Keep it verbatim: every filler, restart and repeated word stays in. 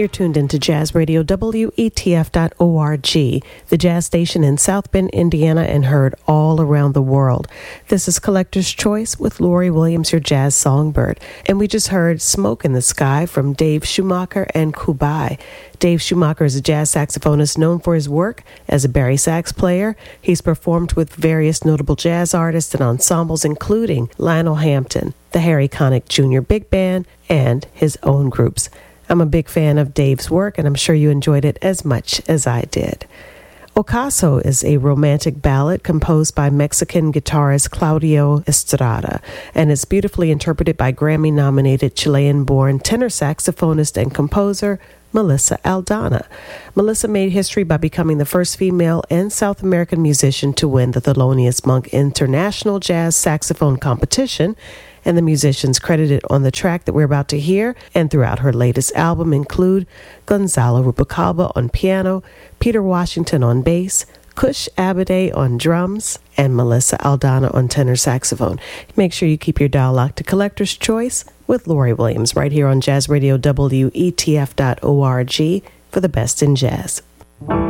You're tuned into Jazz Radio, W E T F dot org, the jazz station in South Bend, Indiana, and heard all around the world. This is Collector's Choice with Lori Williams, your jazz songbird. And we just heard Smoke in the Sky from Dave Schumacher and Kubai. Dave Schumacher is a jazz saxophonist known for his work as a bari sax player. He's performed with various notable jazz artists and ensembles, including Lionel Hampton, the Harry Connick Junior Big Band, and his own groups. I'm a big fan of Dave's work, and I'm sure you enjoyed it as much as I did. Ocaso is a romantic ballad composed by Mexican guitarist Claudio Estrada, and it's beautifully interpreted by Grammy-nominated Chilean-born tenor saxophonist and composer Melissa Aldana. Melissa made history by becoming the first female and South American musician to win the Thelonious Monk International Jazz Saxophone Competition, and the musicians credited on the track that we're about to hear and throughout her latest album include Gonzalo Rubalcaba on piano, Peter Washington on bass, Kush Abade on drums, and Melissa Aldana on tenor saxophone. Make sure you keep your dial locked to Collector's Choice with Lori Williams right here on Jazz Radio, W E T F dot org, for the best in jazz.